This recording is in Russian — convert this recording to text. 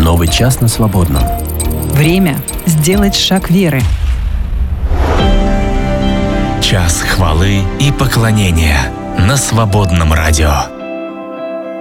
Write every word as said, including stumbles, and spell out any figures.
Новый час на свободном. Время сделать шаг веры. Час хвалы и поклонения на Свободном радио.